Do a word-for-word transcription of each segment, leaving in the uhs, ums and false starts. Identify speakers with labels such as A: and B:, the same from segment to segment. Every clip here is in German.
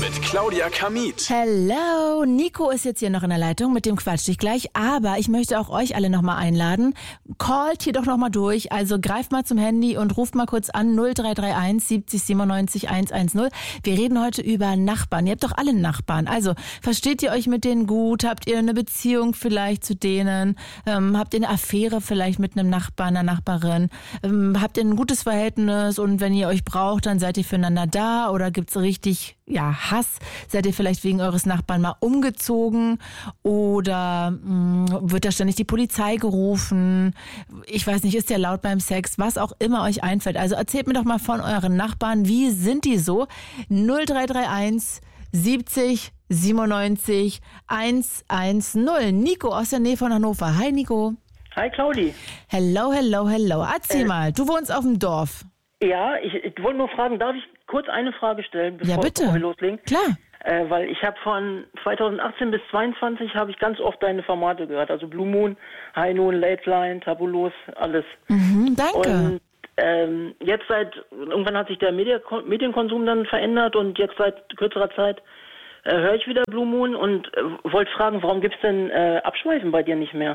A: Mit Claudia Kamit.
B: Hello, Nico ist jetzt hier noch in der Leitung, mit dem quatsch ich gleich, aber ich möchte auch euch alle nochmal einladen. Callt hier doch nochmal durch, also greift mal zum Handy und ruft mal kurz an null drei drei eins siebzig siebenundneunzig hundertzehn. Wir reden heute über Nachbarn, ihr habt doch alle Nachbarn, also versteht ihr euch mit denen gut, habt ihr eine Beziehung vielleicht zu denen, ähm, habt ihr eine Affäre vielleicht mit einem Nachbarn, einer Nachbarin, ähm, habt ihr ein gutes Verhältnis und wenn ihr euch braucht, dann seid ihr füreinander da oder gibt's richtig, ja, Hass? Seid ihr vielleicht wegen eures Nachbarn mal umgezogen oder mh, wird da ständig die Polizei gerufen? Ich weiß nicht, ist der laut beim Sex? Was auch immer euch einfällt. Also erzählt mir doch mal von euren Nachbarn. Wie sind die so? null drei drei eins siebzig siebenundneunzig hundertzehn. Nico aus der Nähe von Hannover. Hi Nico.
C: Hi Claudi.
B: Hello, hello, hello. Erzähl
C: äh,
B: mal, du wohnst auf dem Dorf.
C: Ja, ich, ich wollte nur fragen, darf ich kurz eine Frage stellen, bevor,
B: ja, bitte.
C: bevor wir loslegen?
B: Klar.
C: Äh, weil ich habe von zweitausendachtzehn bis zweiundzwanzig habe ich ganz oft deine Formate gehört. Also Blue Moon, High Noon, Late Line, Tabulos, alles.
B: Mhm, danke.
C: Und ähm, jetzt seit, irgendwann hat sich der Media, Medienkonsum dann verändert und jetzt seit kürzerer Zeit äh, höre ich wieder Blue Moon und äh, wollte fragen, warum gibt's denn äh, Abschweifen bei dir nicht mehr?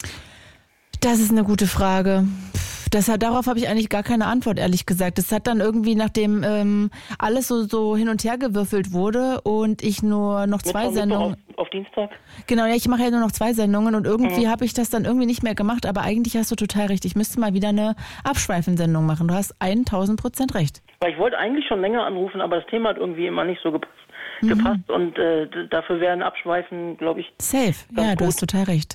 B: Das ist eine gute Frage. Das hat, darauf habe ich eigentlich gar keine Antwort, ehrlich gesagt. Das hat dann irgendwie, nachdem ähm, alles so, so hin und her gewürfelt wurde und ich nur noch zwei
C: Mittwoch,
B: Sendungen...
C: Mittwoch auf, auf Dienstag?
B: Genau, ja, ich mache ja nur noch zwei Sendungen und irgendwie mhm. habe ich das dann irgendwie nicht mehr gemacht, aber eigentlich hast du total recht. Ich müsste mal wieder eine Abschweifensendung machen. Du hast tausend Prozent recht.
C: Weil ich wollte eigentlich schon länger anrufen, aber das Thema hat irgendwie immer nicht so gepasst.
B: Mhm.
C: gepasst und äh, dafür wären Abschweifen, glaube ich...
B: Safe, ja,
C: gut.
B: Du hast total recht.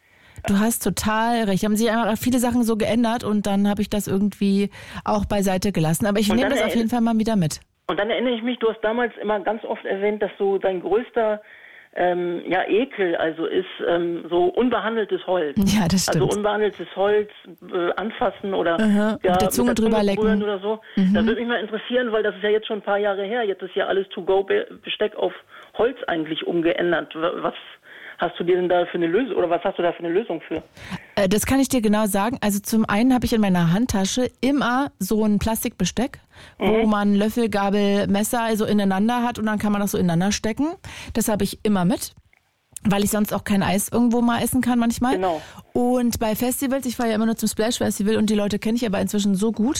B: Du hast total recht. Haben sich einfach viele Sachen so geändert und dann habe ich das irgendwie auch beiseite gelassen. Aber ich nehme das auf jeden Fall mal wieder mit.
C: Und dann erinnere ich mich, du hast damals immer ganz oft erwähnt, dass so dein größter ähm, ja, Ekel also ist ähm, so unbehandeltes Holz.
B: Ja, das stimmt.
C: Also unbehandeltes Holz äh, anfassen oder
B: Aha,
C: ja,
B: mit der Zunge, mit der Zunge drüber lecken
C: oder so.
B: Mhm.
C: Das würde mich mal interessieren, weil das ist ja jetzt schon ein paar Jahre her. Jetzt ist ja alles To-Go-Besteck auf Holz eigentlich umgeändert. Was hast du dir denn da für eine Lösung oder was hast du da für eine Lösung für?
B: Das kann ich dir genau sagen. Also zum einen habe ich in meiner Handtasche immer so ein Plastikbesteck, mhm. wo man Löffel, Gabel, Messer also ineinander hat und dann kann man das so ineinander stecken. Das habe ich immer mit, weil ich sonst auch kein Eis irgendwo mal essen kann manchmal.
C: Genau.
B: Und bei Festivals, ich fahre ja immer nur zum Splash Festival und die Leute kenne ich aber inzwischen so gut.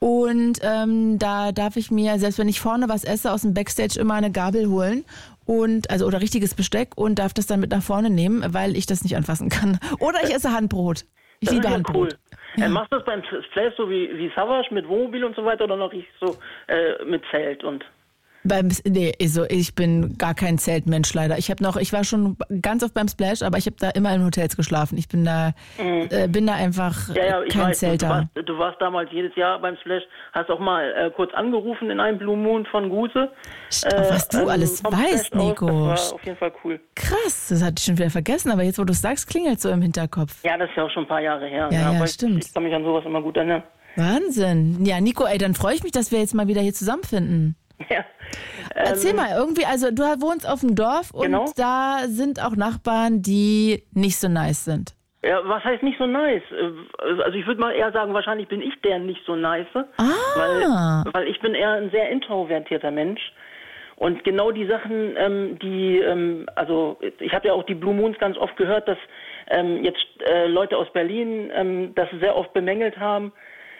B: Und ähm, da darf ich mir, selbst wenn ich vorne was esse, aus dem Backstage immer eine Gabel holen. Und, also, oder richtiges Besteck und darf das dann mit nach vorne nehmen, weil ich das nicht anfassen kann. Oder ich esse Handbrot. Ich
C: das
B: liebe
C: ist ja
B: Handbrot.
C: Cool. Ja. Äh, machst du das beim Splash so wie, wie Savage mit Wohnmobil und so weiter oder noch ich so äh, mit Zelt und...
B: Beim, nee, also ich bin gar kein Zeltmensch leider. Ich habe noch, ich war schon ganz oft beim Splash, aber ich habe da immer in Hotels geschlafen. Ich bin da, mhm. äh, bin da einfach
C: ja, ja, ich
B: kein
C: weiß,
B: Zelter.
C: Du warst, du warst damals jedes Jahr beim Splash, hast auch mal äh, kurz angerufen in einem Blue Moon von Guse.
B: Äh, was du ähm, alles weißt, Nico.
C: Das war auf jeden Fall cool.
B: Krass, das hatte ich schon wieder vergessen, aber jetzt, wo du es sagst, klingelt so im Hinterkopf.
C: Ja, das ist ja auch schon ein paar Jahre her.
B: Ja, ja,
C: aber
B: stimmt.
C: Ich, ich kann mich an sowas immer gut erinnern.
B: Wahnsinn. Ja, Nico, ey, dann freue ich mich, dass wir jetzt mal wieder hier zusammenfinden.
C: Ja.
B: Erzähl ähm, mal, irgendwie, also du wohnst auf dem Dorf und
C: genau.
B: da sind auch Nachbarn, die nicht so nice sind.
C: Ja, was heißt nicht so nice? Also ich würde mal eher sagen, wahrscheinlich bin ich der nicht so nice,
B: ah.
C: weil, weil ich bin eher ein sehr introvertierter Mensch. Und genau die Sachen, ähm, die, ähm, also ich habe ja auch die Blue Moons ganz oft gehört, dass ähm, jetzt äh, Leute aus Berlin ähm, das sehr oft bemängelt haben,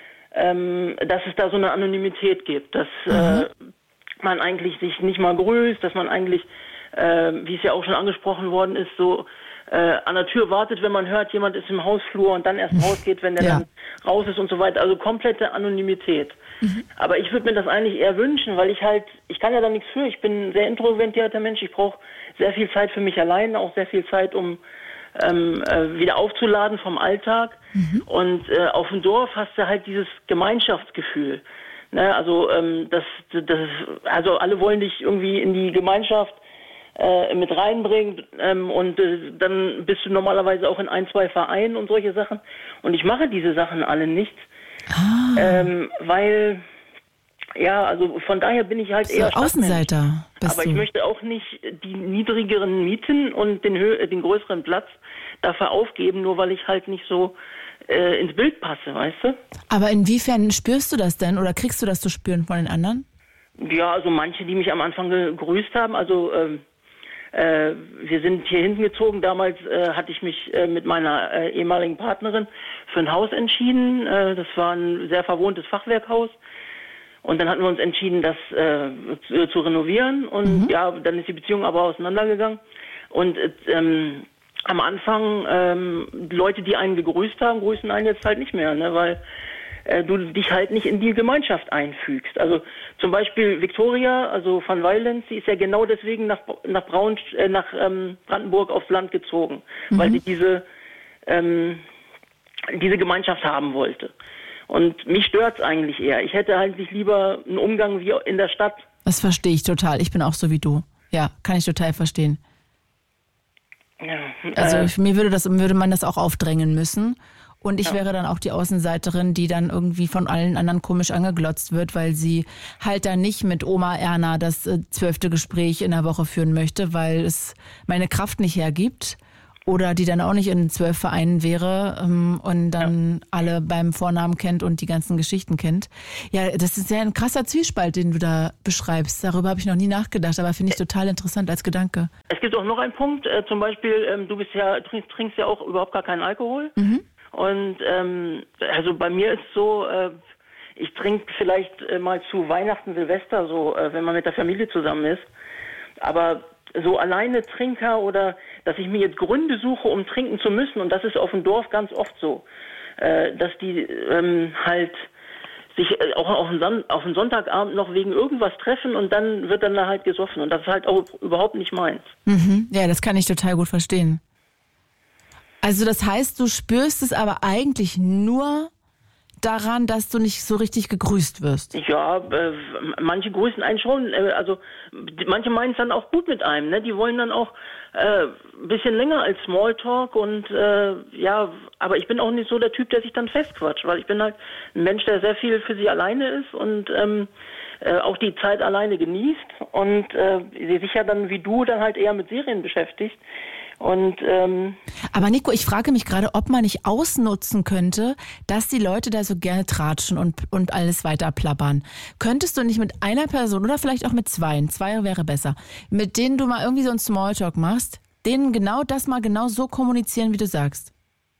C: ähm, dass es da so eine Anonymität gibt, dass äh, man eigentlich sich nicht mal grüßt, dass man eigentlich, äh, wie es ja auch schon angesprochen worden ist, so äh, an der Tür wartet, wenn man hört, jemand ist im Hausflur und dann erst rausgeht, wenn der ja. dann raus ist und so weiter. Also komplette Anonymität. Mhm. Aber ich würde mir das eigentlich eher wünschen, weil ich halt, ich kann ja da nichts für. Ich bin ein sehr introvertierter Mensch. Ich brauche sehr viel Zeit für mich allein, auch sehr viel Zeit, um ähm, äh, wieder aufzuladen vom Alltag. Mhm. Und äh, auf dem Dorf hast du halt dieses Gemeinschaftsgefühl. Ne, also ähm, das, das, also alle wollen dich irgendwie in die Gemeinschaft äh, mit reinbringen ähm, und äh, dann bist du normalerweise auch in ein, zwei Vereinen und solche Sachen. Und ich mache diese Sachen alle nicht,
B: ah.
C: ähm, weil ja, also von daher bin ich halt
B: so
C: eher
B: Außenseiter. Bist
C: Aber
B: du.
C: ich möchte auch nicht die niedrigeren Mieten und den, Hö- den größeren Platz dafür aufgeben, nur weil ich halt nicht so äh, ins Bild passe, weißt du?
B: Aber inwiefern spürst du das denn oder kriegst du das zu spüren von den anderen?
C: Ja, also manche, die mich am Anfang gegrüßt haben, also ähm, äh, wir sind hier hinten gezogen. Damals äh, hatte ich mich äh, mit meiner äh, ehemaligen Partnerin für ein Haus entschieden. Äh, das war ein sehr verwohntes Fachwerkhaus. Und dann hatten wir uns entschieden, das äh, zu, zu renovieren. Und mhm. ja, dann ist die Beziehung aber auseinandergegangen. Und ähm, am Anfang, ähm, Leute, die einen gegrüßt haben, grüßen einen jetzt halt nicht mehr, ne? Weil äh, du dich halt nicht in die Gemeinschaft einfügst. Also zum Beispiel Victoria, also von Weilenz, sie ist ja genau deswegen nach nach, Braun, äh, nach ähm, Brandenburg aufs Land gezogen, mhm. weil sie diese ähm, diese Gemeinschaft haben wollte. Und mich stört's eigentlich eher. Ich hätte eigentlich lieber einen Umgang wie in der Stadt.
B: Das verstehe ich total. Ich bin auch so wie du. Ja, kann ich total verstehen.
C: Ja,
B: also
C: äh,
B: mir würde das, würde man das auch aufdrängen müssen. Und ich ja. wäre dann auch die Außenseiterin, die dann irgendwie von allen anderen komisch angeglotzt wird, weil sie halt dann nicht mit Oma Erna das äh, zwölfte Gespräch in der Woche führen möchte, weil es meine Kraft nicht hergibt. Oder die dann auch nicht in zwölf Vereinen wäre ähm, und dann ja. alle beim Vornamen kennt und die ganzen Geschichten kennt. Ja, das ist ja ein krasser Zwiespalt, den du da beschreibst. Darüber habe ich noch nie nachgedacht, aber finde ich total interessant als Gedanke.
C: Es gibt auch noch einen Punkt, äh, zum Beispiel, ähm, du bist ja trinkst, trinkst ja auch überhaupt gar keinen Alkohol. Mhm. Und ähm, also bei mir ist so, äh, ich trinke vielleicht äh, mal zu Weihnachten, Silvester, so äh, wenn man mit der Familie zusammen ist. Aber so alleine Trinker oder dass ich mir jetzt Gründe suche, um trinken zu müssen, und das ist auf dem Dorf ganz oft so, äh, dass die ähm, halt sich äh, auch auf den, Son- auf den Sonntagabend noch wegen irgendwas treffen und dann wird dann da halt gesoffen, und das ist halt auch überhaupt nicht meins.
B: Mhm. Ja, das kann ich total gut verstehen. Also das heißt, du spürst es aber eigentlich nur daran, dass du nicht so richtig gegrüßt wirst.
C: Ja, äh, manche grüßen einen schon, äh, also manche meinen es dann auch gut mit einem, ne? Die wollen dann auch äh, ein bisschen länger als Smalltalk und äh, ja, aber ich bin auch nicht so der Typ, der sich dann festquatscht, weil ich bin halt ein Mensch, der sehr viel für sich alleine ist und ähm, äh, auch die Zeit alleine genießt und äh, sich ja dann wie du dann halt eher mit Serien beschäftigt. Und ähm,
B: aber Nico, ich frage mich gerade, ob man nicht ausnutzen könnte, dass die Leute da so gerne tratschen und und alles weiter plappern. Könntest du nicht mit einer Person oder vielleicht auch mit zweien, zwei wäre besser, mit denen du mal irgendwie so einen Smalltalk machst, denen genau das mal genau so kommunizieren, wie du sagst?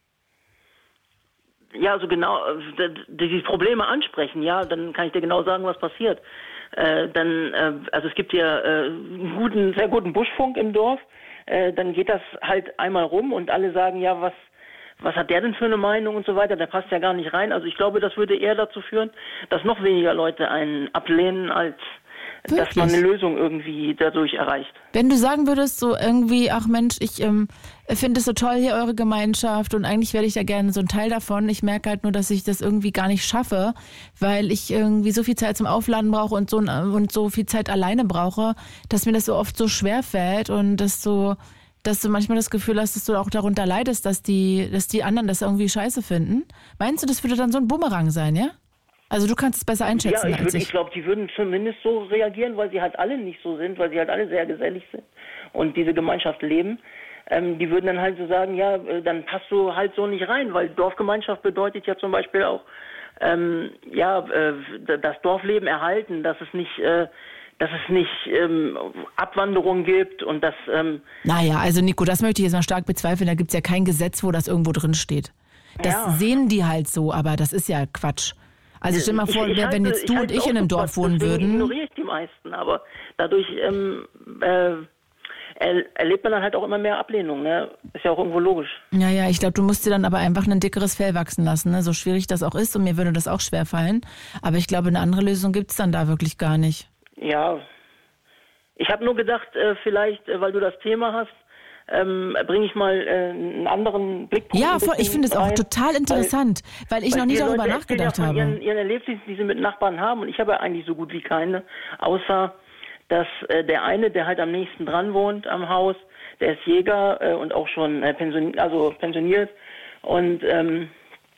C: Ja, also genau, die Probleme ansprechen, ja, dann kann ich dir genau sagen, was passiert. Äh, dann, äh, also es gibt ja äh, einen guten, sehr guten Buschfunk im Dorf. Äh, dann geht das halt einmal rum und alle sagen, ja, was was hat der denn für eine Meinung und so weiter, der passt ja gar nicht rein. Also ich glaube, das würde eher dazu führen, dass noch weniger Leute einen ablehnen, als Wirklich? Dass man eine Lösung irgendwie dadurch erreicht.
B: Wenn du sagen würdest, so irgendwie, ach Mensch, ich ähm, finde es so toll hier, eure Gemeinschaft, und eigentlich wäre ich ja gerne so ein Teil davon. Ich merke halt nur, dass ich das irgendwie gar nicht schaffe, weil ich irgendwie so viel Zeit zum Aufladen brauche und so, und so viel Zeit alleine brauche, dass mir das so oft so schwer fällt und dass so, dass du manchmal das Gefühl hast, dass du auch darunter leidest, dass die, dass die anderen das irgendwie scheiße finden. Meinst du, das würde dann so ein Bumerang sein, ja? Also du kannst es besser einschätzen
C: ja, ich
B: als ich.
C: Ich glaube, die würden zumindest so reagieren, weil sie halt alle nicht so sind, weil sie halt alle sehr gesellig sind und diese Gemeinschaft leben. Ähm, die würden dann halt so sagen, ja, dann passt du halt so nicht rein, weil Dorfgemeinschaft bedeutet ja zum Beispiel auch, ähm, ja, äh, das Dorfleben erhalten, dass es nicht, äh, dass es nicht ähm, Abwanderung gibt und dass... Ähm,
B: naja, also Nico, das möchte ich jetzt mal stark bezweifeln. Da gibt es ja kein Gesetz, wo das irgendwo drin steht. Das ja. sehen die halt so, aber das ist ja Quatsch. Also stell dir mal vor, ich, ich halte, wenn jetzt du und ich in einem Dorf wohnen würden.
C: Ignoriere ich die meisten, aber dadurch ähm, äh, erlebt man dann halt auch immer mehr Ablehnung, ne? Ist ja auch irgendwo logisch.
B: Ja, ja, ich glaube, du musst dir dann aber einfach ein dickeres Fell wachsen lassen, ne? So schwierig das auch ist, und mir würde das auch schwer fallen. Aber ich glaube, eine andere Lösung gibt's dann da wirklich gar nicht.
C: Ja, ich habe nur gedacht, äh, vielleicht, äh, weil du das Thema hast, Ähm, bringe ich mal äh, einen anderen Blickpunkt.
B: Ja, voll, ich finde es auch total interessant, weil, weil ich weil noch nie darüber Leute nachgedacht ja von habe.
C: Ihren, ihren Erlebnissen, die sie mit Nachbarn haben, und ich habe ja eigentlich so gut wie keine, außer dass äh, der eine, der halt am nächsten dran wohnt am Haus, der ist Jäger äh, und auch schon äh, pensioniert, also pensioniert, und ähm,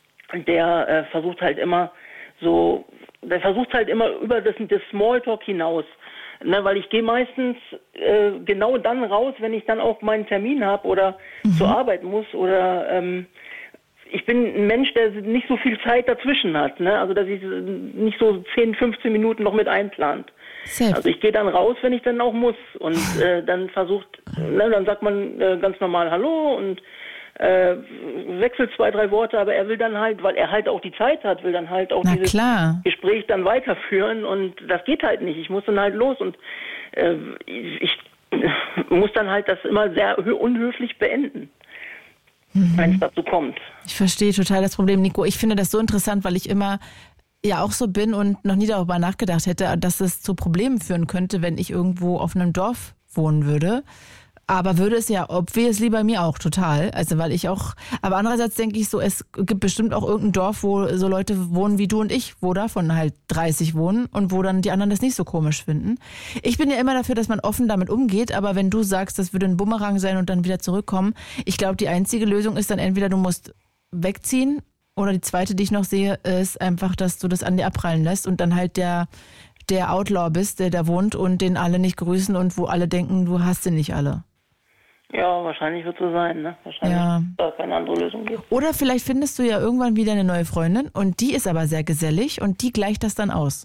C: der äh, versucht halt immer so, der versucht halt immer über das, das Smalltalk hinaus. Ne, weil ich gehe meistens äh, genau dann raus, wenn ich dann auch meinen Termin habe oder mhm. zur Arbeit muss oder ähm, ich bin ein Mensch, der nicht so viel Zeit dazwischen hat, ne? Also dass ich nicht so zehn, fünfzehn Minuten noch mit einplant.
B: Safe.
C: Also ich gehe dann raus, wenn ich dann auch muss und äh, dann versucht, ne, dann sagt man äh, ganz normal Hallo und äh, wechselt zwei, drei Worte, aber er will dann halt, weil er halt auch die Zeit hat, will dann halt auch
B: Na
C: dieses
B: klar.
C: Gespräch dann weiterführen und das geht halt nicht. Ich muss dann halt los und äh, ich muss dann halt das immer sehr unhöflich beenden. Mhm. Wenn es dazu kommt.
B: Ich verstehe total das Problem, Nico. Ich finde das so interessant, weil ich immer ja auch so bin und noch nie darüber nachgedacht hätte, dass es zu Problemen führen könnte, wenn ich irgendwo auf einem Dorf wohnen würde. Aber würde es ja obviously bei mir auch total. Also weil ich auch, aber andererseits denke ich so, es gibt bestimmt auch irgendein Dorf, wo so Leute wohnen wie du und ich, wo davon halt dreißig wohnen und wo dann die anderen das nicht so komisch finden. Ich bin ja immer dafür, dass man offen damit umgeht, aber wenn du sagst, das würde ein Bumerang sein und dann wieder zurückkommen, ich glaube, die einzige Lösung ist dann entweder du musst wegziehen oder die zweite, die ich noch sehe, ist einfach, dass du das an dir abprallen lässt und dann halt der der Outlaw bist, der da wohnt und den alle nicht grüßen und wo alle denken, du hast sie nicht alle.
C: Ja, wahrscheinlich wird es so sein, ne? Wahrscheinlich
B: ja.
C: da keine andere Lösung gibt.
B: Oder vielleicht findest du ja irgendwann wieder eine neue Freundin und die ist aber sehr gesellig und die gleicht das dann aus.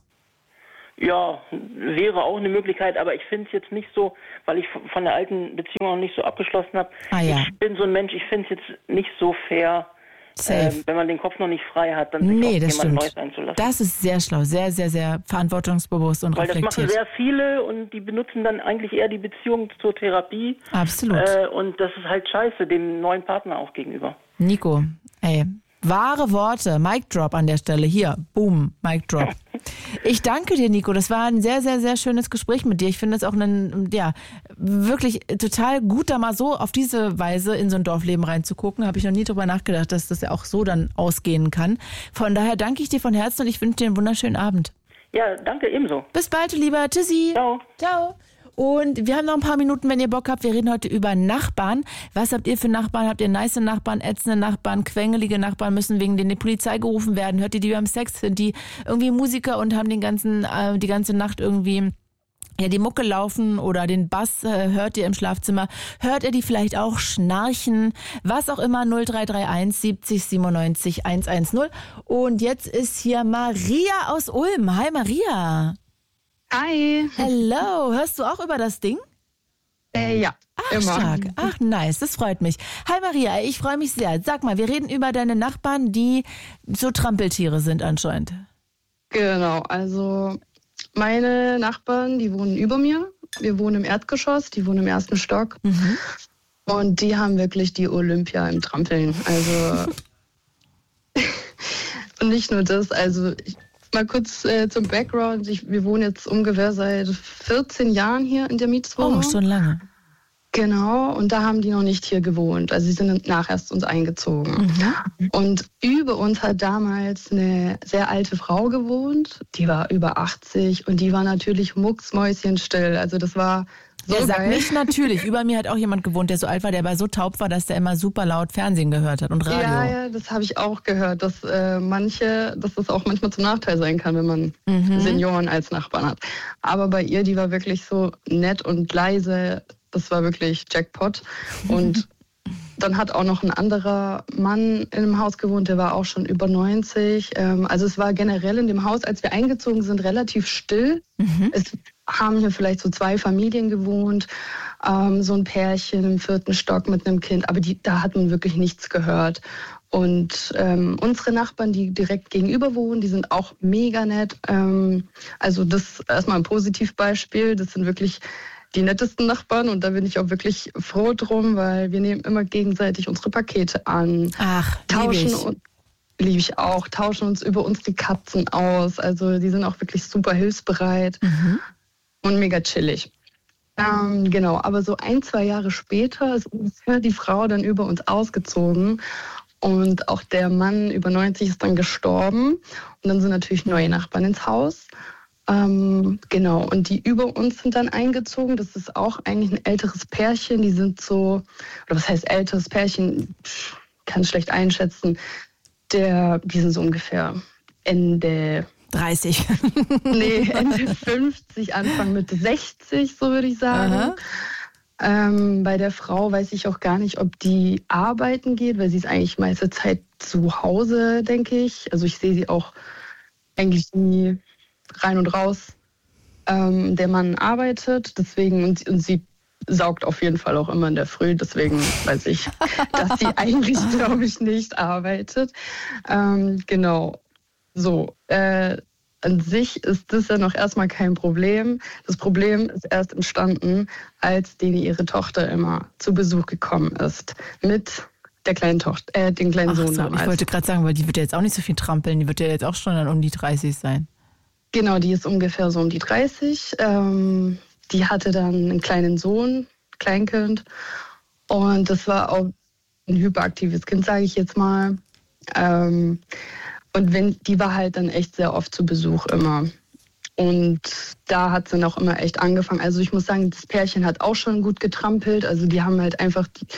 C: Ja, wäre auch eine Möglichkeit, aber ich finde es jetzt nicht so, weil ich von der alten Beziehung noch nicht so abgeschlossen habe.
B: Ah, ja.
C: Ich bin so ein Mensch, ich finde es jetzt nicht so fair, äh, wenn man den Kopf noch nicht frei hat, dann sich
B: nee,
C: auf
B: das
C: jemand
B: stimmt.
C: Neues einzulassen.
B: Das ist sehr schlau, sehr, sehr, sehr verantwortungsbewusst und
C: weil
B: reflektiert.
C: Weil das machen sehr viele und die benutzen dann eigentlich eher die Beziehung zur Therapie.
B: Absolut.
C: Äh, und das ist halt scheiße, dem neuen Partner auch gegenüber.
B: Nico, ey, wahre Worte, Mic Drop an der Stelle, hier, boom, Mic Drop. Ich danke dir, Nico, das war ein sehr, sehr, sehr schönes Gespräch mit dir. Ich finde es auch ein, ja, wirklich total gut, da mal so auf diese Weise in so ein Dorfleben reinzugucken. Habe ich noch nie drüber nachgedacht, dass das ja auch so dann ausgehen kann. Von daher danke ich dir von Herzen und ich wünsche dir einen wunderschönen Abend.
C: Ja, danke, ebenso.
B: Bis bald, du Lieber. Tschüssi.
C: Ciao.
B: Ciao. Und wir haben noch ein paar Minuten, wenn ihr Bock habt. Wir reden heute über Nachbarn. Was habt ihr für Nachbarn? Habt ihr nice Nachbarn, ätzende Nachbarn, quengelige Nachbarn, müssen wegen denen die Polizei gerufen werden? Hört ihr die beim Sex? Sind die irgendwie Musiker und haben den ganzen, äh, die ganze Nacht irgendwie ja die Mucke laufen oder den Bass äh, hört ihr im Schlafzimmer? Hört ihr die vielleicht auch schnarchen? Was auch immer, null drei drei eins siebzig siebenundneunzig hundertzehn. Und jetzt ist hier Maria aus Ulm. Hi Maria.
A: Hi.
B: Hello, hörst du auch über das Ding?
A: Äh, ja,
B: Ach,
A: immer.
B: stark. Ach, nice, das freut mich. Hi Maria, ich freue mich sehr. Sag mal, wir reden über deine Nachbarn, die so Trampeltiere sind anscheinend.
A: Genau, also meine Nachbarn, die wohnen über mir. Wir wohnen im Erdgeschoss, die wohnen im ersten Stock.
B: Mhm.
A: Und die haben wirklich die Olympia im Trampeln. Also und nicht nur das, also ich, mal kurz äh, zum Background. Ich, wir wohnen jetzt ungefähr seit vierzehn Jahren hier in der Mietswohnung.
B: Oh, schon lange.
A: Genau, und da haben die noch nicht hier gewohnt. Also sie sind nach erst uns eingezogen.
B: Mhm.
A: Und über uns hat damals eine sehr alte Frau gewohnt. Die war über achtzig und die war natürlich mucksmäuschenstill. Also das war so
B: ja, sag
A: geil.
B: nicht natürlich. Über mir hat auch jemand gewohnt, der so alt war, der aber so taub war, dass der immer super laut Fernsehen gehört hat und Radio.
A: Ja, ja, das habe ich auch gehört, dass äh, manche, dass das auch manchmal zum Nachteil sein kann, wenn man
B: Mhm.
A: Senioren als Nachbarn hat. Aber bei ihr, die war wirklich so nett und leise. Das war wirklich Jackpot. Und dann hat auch noch ein anderer Mann in dem Haus gewohnt, der war auch schon über neunzig. Ähm, also es war generell in dem Haus, als wir eingezogen sind, relativ still.
B: Mhm.
A: Es haben hier vielleicht so zwei Familien gewohnt, ähm, so ein Pärchen im vierten Stock mit einem Kind, aber die, da hat man wirklich nichts gehört. Und ähm, unsere Nachbarn, die direkt gegenüber wohnen, die sind auch mega nett. Ähm, also das erstmal ein Positivbeispiel, das sind wirklich die nettesten Nachbarn und da bin ich auch wirklich froh drum, weil wir nehmen immer gegenseitig unsere Pakete an,
B: Ach,
A: tauschen
B: lieb ich.
A: und liebe ich auch, tauschen uns über unsere Katzen aus. Also die sind auch wirklich super hilfsbereit
B: Mhm.
A: und mega chillig. Ähm, genau, aber so ein, zwei Jahre später ist ungefähr die Frau dann über uns ausgezogen und auch der Mann über neunzig ist dann gestorben und dann sind natürlich neue Nachbarn ins Haus. Ähm, genau, und die über uns sind dann eingezogen. Das ist auch eigentlich ein älteres Pärchen. Die sind so, oder was heißt älteres Pärchen? Pff, kann schlecht einschätzen. Der, die sind so ungefähr Ende
B: dreißig.
A: Nee, Ende fünfzig, Anfang Mitte sechzig, so würde ich sagen.
B: Aha.
A: Ähm, bei der Frau weiß ich auch gar nicht, ob die arbeiten geht, weil sie ist eigentlich meiste Zeit zu Hause, denke ich. Also ich sehe sie auch eigentlich nie rein und raus. Ähm, der Mann arbeitet, deswegen, und, und sie saugt auf jeden Fall auch immer in der Früh, deswegen weiß ich, dass sie eigentlich, glaube ich, nicht arbeitet. Ähm, genau, so. Äh, an sich ist das ja noch erstmal kein Problem. Das Problem ist erst entstanden, als denen ihre Tochter immer zu Besuch gekommen ist. Mit der kleinen Tochter, äh, den kleinen
B: Ach
A: Sohn
B: so,
A: damals.
B: ich wollte gerade sagen, weil die wird ja jetzt auch nicht so viel trampeln. Die wird ja jetzt auch schon dann um die dreißig sein.
A: Genau, die ist ungefähr so um die dreißig. Ähm, die hatte dann einen kleinen Sohn, Kleinkind. Und das war auch ein hyperaktives Kind, sage ich jetzt mal. Ähm, und wenn, die war halt dann echt sehr oft zu Besuch immer. Und da hat sie dann auch immer echt angefangen. Also ich muss sagen, das Pärchen hat auch schon gut getrampelt. Also die haben halt einfach, die,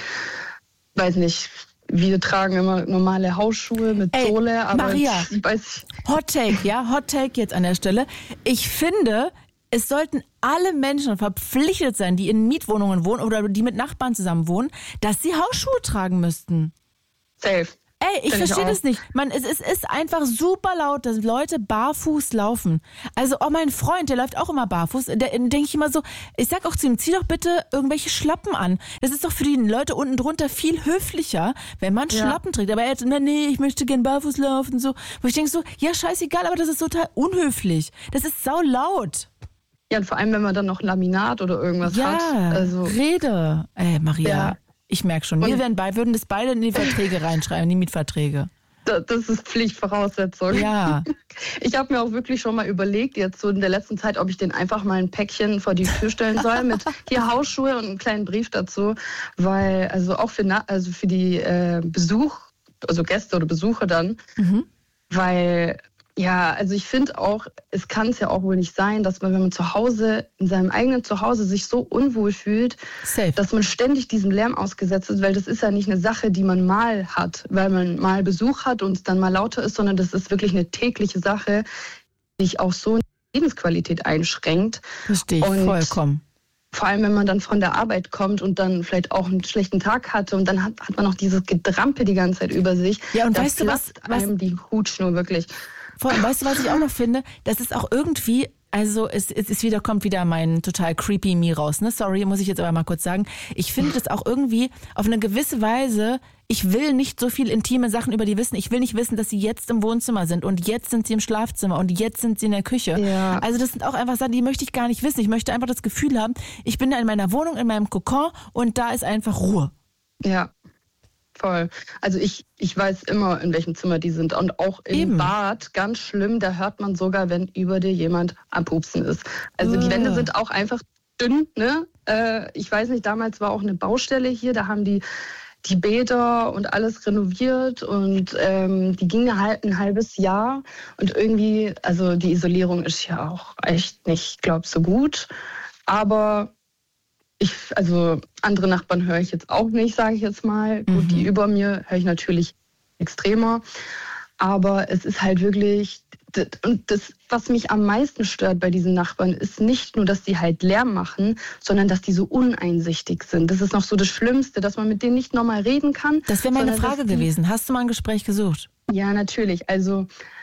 A: weiß nicht, wir tragen immer normale Hausschuhe mit
B: Ey,
A: Sohle. Aber
B: Maria,
A: ich weiß,
B: Hot Take, ja, Hot Take jetzt an der Stelle. Ich finde, es sollten alle Menschen verpflichtet sein, die in Mietwohnungen wohnen oder die mit Nachbarn zusammen wohnen, dass sie Hausschuhe tragen müssten.
A: safe.
B: Ey, ich
A: Find ich
B: verstehe
A: auch.
B: das nicht. Man, es, es ist einfach super laut, dass Leute barfuß laufen. Also auch mein Freund, der läuft auch immer barfuß. Da denke ich immer so, ich sag auch zu ihm, zieh doch bitte irgendwelche Schlappen an. Das ist doch für die Leute unten drunter viel höflicher, wenn man
A: Ja.
B: Schlappen trägt. Aber er hat, na, nee, ich möchte gern barfuß laufen. So. Wo ich denke so, ja, scheißegal, aber das ist total unhöflich. Das ist sau laut.
A: Ja, und vor allem, wenn man dann noch Laminat oder irgendwas
B: Ja,
A: hat. Also,
B: Rede. Ey, Maria,
A: Ja.
B: ich merke schon, wir
A: Und-
B: werden bei, würden das beide in die Verträge reinschreiben, in die Mietverträge.
A: da- das ist Pflichtvoraussetzung.
B: Ja.
A: Ich habe mir auch wirklich schon mal überlegt, jetzt so in der letzten Zeit, ob ich den einfach mal ein Päckchen vor die Tür stellen soll mit hier Hausschuhe und einen kleinen Brief dazu, weil also auch für na, also für die äh, Besuch, also Gäste oder Besucher dann,
B: Mhm.
A: weil ja, also ich finde auch, es kann es ja auch wohl nicht sein, dass man, wenn man zu Hause, in seinem eigenen Zuhause sich so unwohl fühlt,
B: Safe.
A: dass man ständig diesem Lärm ausgesetzt ist, weil das ist ja nicht eine Sache, die man mal hat, weil man mal Besuch hat und es dann mal lauter ist, sondern das ist wirklich eine tägliche Sache, die sich auch so in die Lebensqualität einschränkt.
B: Verstehe ich
A: Und-
B: vollkommen.
A: Vor allem, wenn man dann von der Arbeit kommt und dann vielleicht auch einen schlechten Tag hatte und dann hat, hat man noch dieses Gedrampe die ganze Zeit über sich.
B: Ja, und
A: da
B: weißt du, was-
A: platzt
B: was-
A: einem die Hutschnur wirklich.
B: Vor allem, weißt du, was ich auch noch finde? Das ist auch irgendwie, also es, es ist wieder, kommt wieder mein total creepy Me raus, ne? Sorry, muss ich jetzt aber mal kurz sagen. Ich finde das auch irgendwie auf eine gewisse Weise, ich will nicht so viel intime Sachen über die wissen. Ich will nicht wissen, dass sie jetzt im Wohnzimmer sind und jetzt sind sie im Schlafzimmer und jetzt sind sie in der Küche.
A: Ja.
B: Also das sind auch einfach Sachen, die möchte ich gar nicht wissen. Ich möchte einfach das Gefühl haben, ich bin da in meiner Wohnung, in meinem Kokon und da ist einfach Ruhe.
A: Ja, voll. Also ich, ich weiß immer, in welchem Zimmer die sind. Und auch im
B: Eben.
A: Bad, ganz schlimm, da hört man sogar, wenn über dir jemand am Pupsen ist. Also die
B: Uh.
A: Wände sind auch einfach dünn, ne? Äh, ich weiß nicht, damals war auch eine Baustelle hier, da haben die die Bäder und alles renoviert und ähm, die ging halt ein halbes Jahr und irgendwie, also die Isolierung ist ja auch echt nicht, glaube so gut, aber ich, also andere Nachbarn höre ich jetzt auch nicht, sage ich jetzt mal.
B: Mhm.
A: Gut, die über mir höre ich natürlich extremer, aber es ist halt wirklich, und das, was mich am meisten stört bei diesen Nachbarn, ist nicht nur, dass die halt Lärm machen, sondern dass die so uneinsichtig sind. Das ist noch so das Schlimmste, dass man mit denen nicht normal reden kann.
B: Das wäre meine
A: sondern
B: Frage
A: dass die-
B: gewesen. Hast du mal ein Gespräch gesucht?
A: Ja, natürlich. Also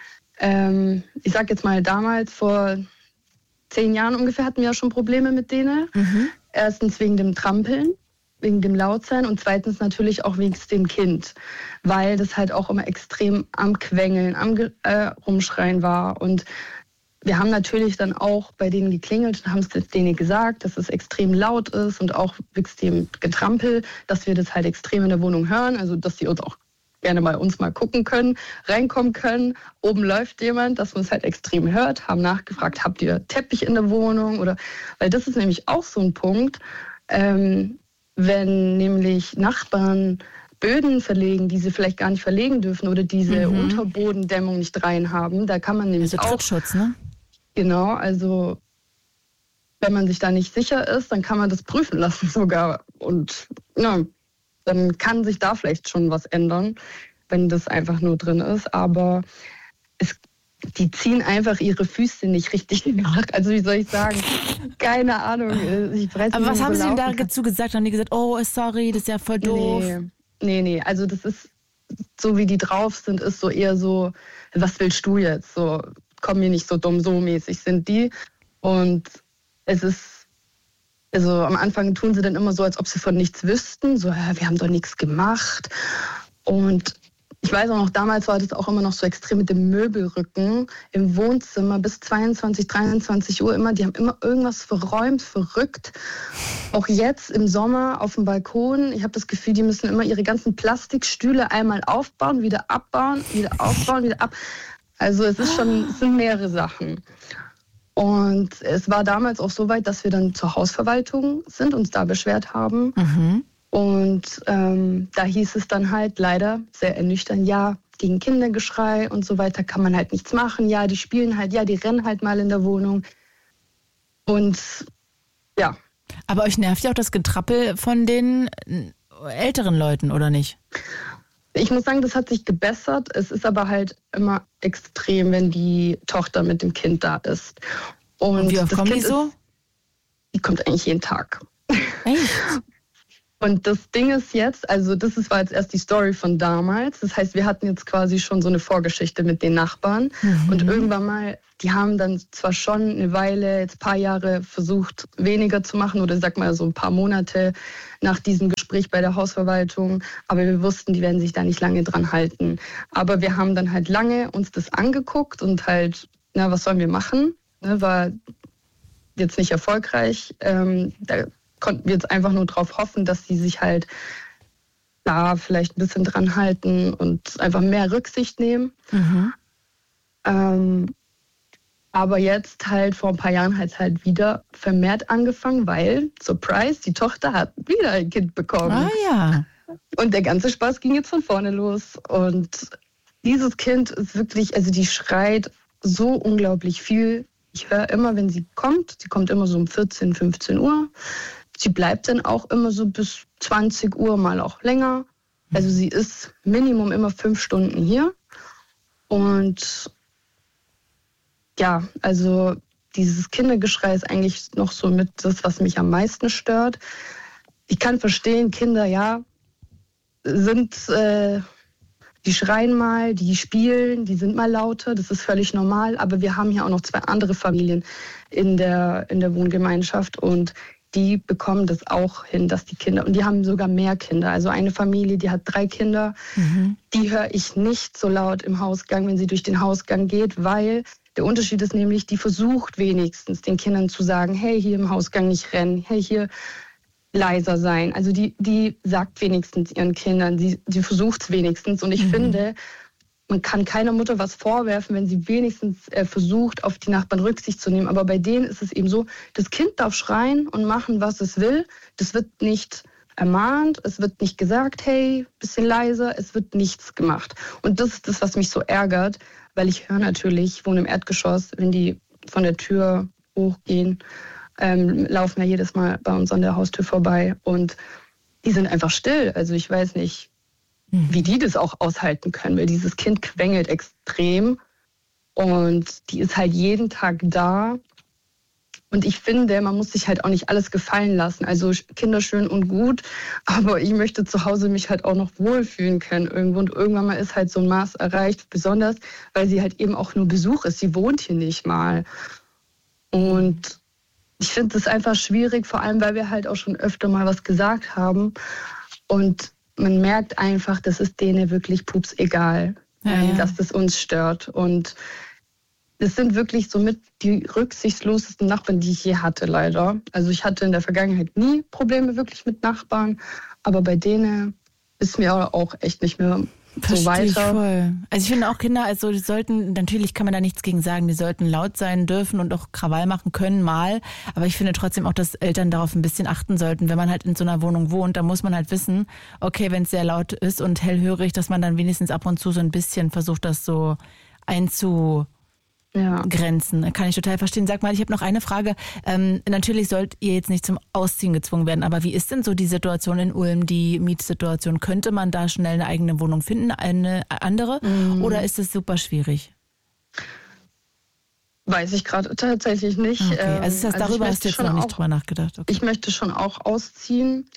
A: ähm, ich sag jetzt mal, damals vor zehn Jahren ungefähr hatten wir ja schon Probleme mit denen.
B: Mhm.
A: Erstens wegen dem Trampeln, wegen dem Lautsein und zweitens natürlich auch wegen dem Kind, weil das halt auch immer extrem am Quengeln, am Ge- äh, Rumschreien war. Und wir haben natürlich dann auch bei denen geklingelt und haben es denen gesagt, dass es extrem laut ist und auch wegen dem Getrampel, dass wir das halt extrem in der Wohnung hören, also dass sie uns auch gerne mal uns mal gucken können, reinkommen können. Oben läuft jemand, dass man es halt extrem hört, haben nachgefragt, habt ihr Teppich in der Wohnung? Oder weil das ist nämlich auch so ein Punkt, ähm, wenn nämlich Nachbarn Böden verlegen, die sie vielleicht gar nicht verlegen dürfen oder diese
B: Mhm.
A: Unterbodendämmung nicht rein haben, da kann man nämlich
B: Also
A: auch,
B: Trittschutz, ne?
A: genau, also wenn man sich da nicht sicher ist, dann kann man das prüfen lassen sogar und ja, dann kann sich da vielleicht schon was ändern, wenn das einfach nur drin ist. Aber es, die ziehen einfach ihre Füße nicht richtig nach. Also wie soll ich sagen? Keine Ahnung. Ich weiß nicht,
B: aber was haben
A: so
B: sie denn dazu gesagt? Haben die gesagt, oh, sorry, das ist ja voll doof?
A: Nee, nee, nee. Also das ist, so wie die drauf sind, ist so eher so, was willst du jetzt? So, komm mir nicht so dumm, so mäßig sind die. Und es ist, also am Anfang tun sie dann immer so, als ob sie von nichts wüssten. So, ja, wir haben doch nichts gemacht. Und ich weiß auch noch, damals war das auch immer noch so extrem mit dem Möbelrücken im Wohnzimmer bis zweiundzwanzig, dreiundzwanzig Uhr immer. Die haben immer irgendwas verräumt, verrückt. Auch jetzt im Sommer auf dem Balkon. Ich habe das Gefühl, die müssen immer ihre ganzen Plastikstühle einmal aufbauen, wieder abbauen, wieder aufbauen, wieder ab. Also es ist schon, es sind mehrere Sachen. Und es war damals auch so weit, dass wir dann zur Hausverwaltung sind, uns da beschwert haben. Mhm. Und ähm, da hieß es dann halt leider sehr ernüchternd, ja, gegen Kindergeschrei und so weiter kann man halt nichts machen. Ja, die spielen halt, ja, die rennen halt mal in der Wohnung. Und ja.
B: Aber euch nervt ja auch das Getrappel von den älteren Leuten, oder nicht?
A: Ich muss sagen, das hat sich gebessert. Es ist aber halt immer extrem, wenn die Tochter mit dem Kind da ist. Und,
B: und wie oft
A: das
B: kommen
A: kind
B: die so?
A: Ist, die kommt eigentlich jeden Tag.
B: Echt?
A: Und das Ding ist jetzt, also das ist, war jetzt erst die Story von damals. Das heißt, wir hatten jetzt quasi schon so eine Vorgeschichte mit den Nachbarn. Mhm. Und irgendwann mal, die haben dann zwar schon eine Weile, jetzt ein paar Jahre versucht, weniger zu machen oder sag mal so ein paar Monate nach diesem Gespräch bei der Hausverwaltung. Aber wir wussten, die werden sich da nicht lange dran halten. Aber wir haben dann halt lange uns das angeguckt und halt, na, was sollen wir machen? Ne, war jetzt nicht erfolgreich. Ähm, da konnten wir jetzt einfach nur darauf hoffen, dass die sich halt da vielleicht ein bisschen dran halten und einfach mehr Rücksicht nehmen. Mhm. Ähm, aber jetzt halt vor ein paar Jahren hat es halt wieder vermehrt angefangen, weil, Surprise, die Tochter hat wieder ein Kind bekommen.
B: Ah ja.
A: Und der ganze Spaß ging jetzt von vorne los. Und dieses Kind ist wirklich, also die schreit so unglaublich viel. Ich höre immer, wenn sie kommt, sie kommt immer so um vierzehn, fünfzehn Uhr. Sie bleibt dann auch immer so bis zwanzig Uhr, mal auch länger. Also sie ist Minimum immer fünf Stunden hier. Und ja, also dieses Kindergeschrei ist eigentlich noch so mit das, was mich am meisten stört. Ich kann verstehen, Kinder, ja, sind, äh, die schreien mal, die spielen, die sind mal lauter, das ist völlig normal. Aber wir haben hier auch noch zwei andere Familien in der, in der Wohngemeinschaft und die bekommen das auch hin, dass die Kinder, und die haben sogar mehr Kinder. Also eine Familie, die hat drei Kinder, mhm. die höre ich nicht so laut im Hausgang, wenn sie durch den Hausgang geht, weil der Unterschied ist nämlich, die versucht wenigstens den Kindern zu sagen, hey, hier im Hausgang nicht rennen, hey, hier leiser sein. Also die, die sagt wenigstens ihren Kindern, sie, sie versucht es wenigstens. Und ich mhm. finde, man kann keiner Mutter was vorwerfen, wenn sie wenigstens äh, versucht, auf die Nachbarn Rücksicht zu nehmen. Aber bei denen ist es eben so, das Kind darf schreien und machen, was es will. Das wird nicht ermahnt, es wird nicht gesagt, hey, bisschen leiser, es wird nichts gemacht. Und das ist das, was mich so ärgert, weil ich höre natürlich, ich wohne im Erdgeschoss, wenn die von der Tür hochgehen, ähm, laufen ja jedes Mal bei uns an der Haustür vorbei und die sind einfach still. Also ich weiß nicht, wie die das auch aushalten können, weil dieses Kind quengelt extrem und die ist halt jeden Tag da. Und ich finde, man muss sich halt auch nicht alles gefallen lassen. Also Kinder schön und gut, aber ich möchte zu Hause mich halt auch noch wohlfühlen können irgendwo. Und irgendwann mal ist halt so ein Maß erreicht, besonders, weil sie halt eben auch nur Besuch ist. Sie wohnt hier nicht mal. Und ich finde es einfach schwierig, vor allem, weil wir halt auch schon öfter mal was gesagt haben. Und man merkt einfach, das ist denen wirklich pups egal, ja, ja. dass das uns stört. Und das sind wirklich somit die rücksichtslosesten Nachbarn, die ich je hatte, leider. Also ich hatte in der Vergangenheit nie Probleme wirklich mit Nachbarn, aber bei denen ist mir auch echt nicht mehr so
B: Verstehe
A: weiter.
B: Ich voll. Also ich finde auch Kinder, also die sollten, natürlich kann man da nichts gegen sagen, die sollten laut sein dürfen und auch Krawall machen können mal, aber ich finde trotzdem auch, dass Eltern darauf ein bisschen achten sollten, wenn man halt in so einer Wohnung wohnt, da muss man halt wissen, okay, wenn es sehr laut ist und hellhörig, dass man dann wenigstens ab und zu so ein bisschen versucht, das so einzu Ja. Grenzen. Kann ich total verstehen. Sag mal, ich habe noch eine Frage. Ähm, natürlich sollt ihr jetzt nicht zum Ausziehen gezwungen werden, aber wie ist denn so die Situation in Ulm, die Mietsituation? Könnte man da schnell eine eigene Wohnung finden, eine andere? Mhm. Oder ist es super schwierig?
A: Weiß ich gerade tatsächlich nicht.
B: Okay, also, das heißt,
A: also
B: darüber hast du jetzt noch nicht
A: auch,
B: drüber nachgedacht. Okay.
A: Ich möchte schon auch ausziehen,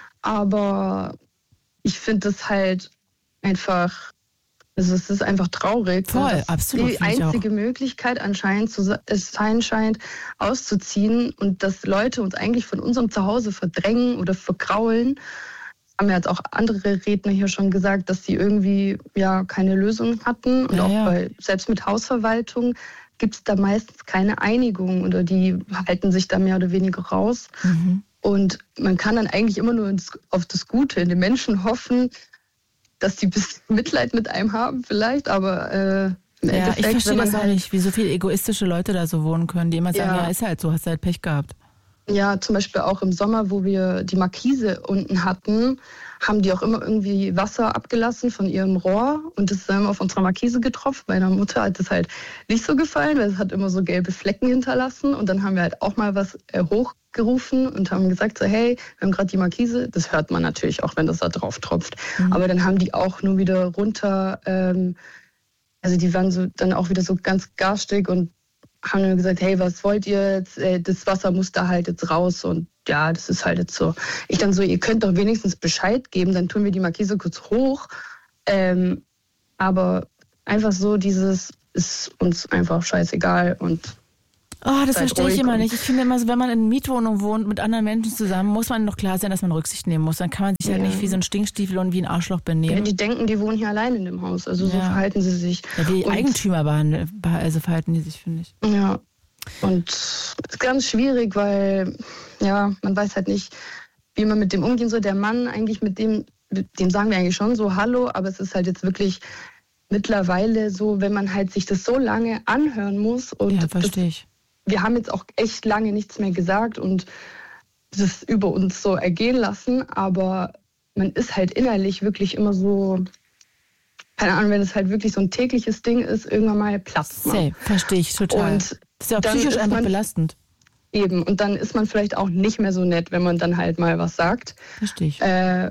A: aber ich finde es halt einfach, also es ist einfach traurig.
B: Voll,
A: dass
B: absolut.
A: Die einzige Möglichkeit anscheinend zu, es sein scheint, auszuziehen und dass Leute uns eigentlich von unserem Zuhause verdrängen oder vergraulen. Haben ja jetzt auch andere Redner hier schon gesagt, dass sie irgendwie ja keine Lösung hatten. Und
B: ja,
A: auch
B: ja.
A: bei, selbst mit Hausverwaltung gibt es da meistens keine Einigung oder die halten sich da mehr oder weniger raus.
B: Mhm.
A: Und man kann dann eigentlich immer nur ins, auf das Gute in den Menschen hoffen, dass die ein bisschen Mitleid mit einem haben vielleicht, aber äh, im
B: ja,
A: Endeffekt...
B: ich verstehe das auch
A: halt,
B: nicht, wie so viele egoistische Leute da so wohnen können, die immer sagen, ja,
A: ja
B: ist halt so, hast halt Pech gehabt.
A: Ja, zum Beispiel auch im Sommer, wo wir die Markise unten hatten, haben die auch immer irgendwie Wasser abgelassen von ihrem Rohr und das ist dann auf unserer Markise getropft. Meiner Mutter hat das halt nicht so gefallen, weil es hat immer so gelbe Flecken hinterlassen und dann haben wir halt auch mal was äh, hochgerufen und haben gesagt so, hey, wir haben gerade die Markise, das hört man natürlich auch, wenn das da drauf tropft, mhm. aber dann haben die auch nur wieder runter, ähm, also die waren so dann auch wieder so ganz garstig und haben dann gesagt, hey, was wollt ihr jetzt? Das Wasser muss da halt jetzt raus und ja, das ist halt jetzt so. Ich dann so, ihr könnt doch wenigstens Bescheid geben, dann tun wir die Markise kurz hoch. Ähm, aber einfach so dieses ist uns einfach scheißegal und
B: Oh, das verstehe ich immer nicht. Ich finde immer so, wenn man in Mietwohnung wohnt mit anderen Menschen zusammen, muss man noch klar sein, dass man Rücksicht nehmen muss. Dann kann man sich halt
A: ja.
B: nicht wie so ein Stinkstiefel und wie ein Arschloch benehmen.
A: Ja, die denken, die wohnen hier allein in dem Haus. Also so
B: ja.
A: verhalten sie sich.
B: Ja, die
A: und,
B: Eigentümer behandeln, also verhalten die sich, finde ich.
A: Ja, und es ist ganz schwierig, weil ja, man weiß halt nicht, wie man mit dem umgehen soll. Der Mann eigentlich mit dem, mit dem sagen wir eigentlich schon so Hallo, aber es ist halt jetzt wirklich mittlerweile so, wenn man halt sich das so lange anhören muss. Und
B: ja, verstehe ich.
A: Wir haben jetzt auch echt lange nichts mehr gesagt und das über uns so ergehen lassen, aber man ist halt innerlich wirklich immer so, keine Ahnung, wenn es halt wirklich so ein tägliches Ding ist, irgendwann mal platzt man.
B: Safe, verstehe ich total.
A: Und
B: das ist ja auch psychisch einfach man, belastend.
A: Eben, und dann ist man vielleicht auch nicht mehr so nett, wenn man dann halt mal was sagt.
B: Verstehe ich.
A: Äh,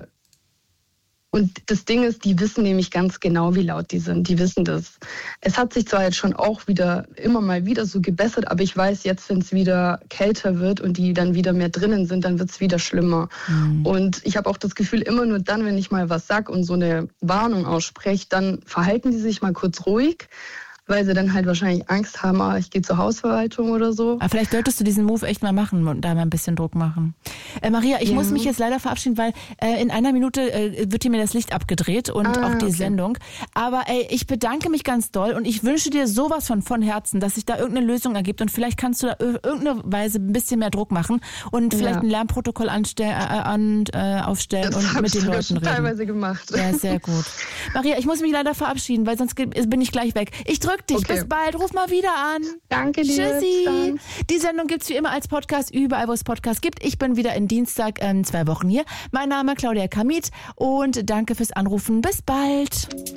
A: Und das Ding ist, die wissen nämlich ganz genau, wie laut die sind. Die wissen das. Es hat sich zwar jetzt schon auch wieder immer mal wieder so gebessert, aber ich weiß jetzt, wenn es wieder kälter wird und die dann wieder mehr drinnen sind, dann wird es wieder schlimmer. Mhm. Und ich habe auch das Gefühl, immer nur dann, wenn ich mal was sag und so eine Warnung ausspreche, dann verhalten die sich mal kurz ruhig, weil sie dann halt wahrscheinlich Angst haben, ah, ich gehe zur Hausverwaltung oder so.
B: Aber vielleicht solltest du diesen Move echt mal machen und da mal ein bisschen Druck machen. Äh, Maria, ich ja. muss mich jetzt leider verabschieden, weil äh, in einer Minute äh, wird hier mir das Licht abgedreht und ah, auch die okay. Sendung. Aber ey, ich bedanke mich ganz doll und ich wünsche dir sowas von von Herzen, dass sich da irgendeine Lösung ergibt und vielleicht kannst du da irgendeine Weise ein bisschen mehr Druck machen und vielleicht ja. ein Lärmprotokoll anstell, äh, an, äh, aufstellen
A: das
B: und mit den Leuten
A: schon
B: reden.
A: Teilweise gemacht.
B: Ja, sehr gut. Maria, ich muss mich leider verabschieden, weil sonst bin ich gleich weg. Ich drücke dich. Okay. Bis bald. Ruf mal wieder an.
A: Danke dir.
B: Tschüssi. Die Sendung gibt's wie immer als Podcast überall, wo es Podcasts gibt. Ich bin wieder in Dienstag in zwei Wochen hier. Mein Name Claudia Kamit und danke fürs Anrufen. Bis bald.